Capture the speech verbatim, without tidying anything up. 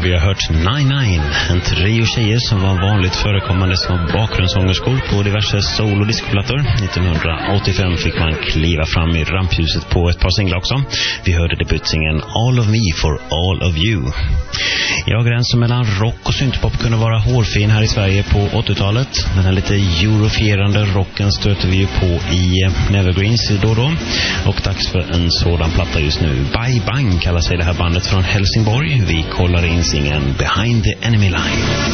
vi har hört nine nine, en trio tjejer som var vanligt förekommande som bakgrundssångerskor på diverse soul- och discoplattor. nittonhundraåttiofem fick man kliva fram i rampljuset på ett par singlar också. Vi hörde debutsingen All of Me for All of You. Ja, gränsen mellan rock och syntpop kunde vara hårfin här i Sverige på åttiotalet. Den här lite eurofierande rocken stöter vi ju på i Nevergreens då och då. Och dags för en sådan platta just nu. Bye Bang kallar sig det här bandet från Helsingborg. Vi kollar in singeln Behind the Enemy Line.